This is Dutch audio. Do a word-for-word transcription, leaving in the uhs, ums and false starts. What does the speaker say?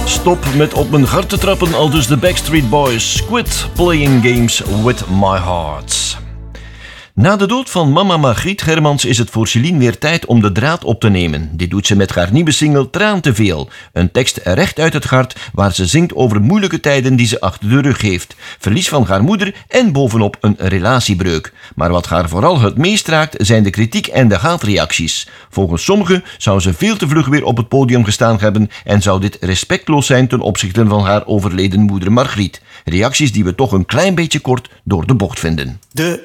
Stop met op mijn hart te trappen, aldus de Backstreet Boys. Quit playing games with my heart. Na de dood van mama Margriet Hermans is het voor Celine weer tijd om de draad op te nemen. Dit doet ze met haar nieuwe single Traan te veel. Een tekst recht uit het hart waar ze zingt over moeilijke tijden die ze achter de rug heeft. Verlies van haar moeder en bovenop een relatiebreuk. Maar wat haar vooral het meest raakt zijn de kritiek en de haatreacties. Volgens sommigen zou ze veel te vlug weer op het podium gestaan hebben en zou dit respectloos zijn ten opzichte van haar overleden moeder Margriet. Reacties die we toch een klein beetje kort door de bocht vinden. De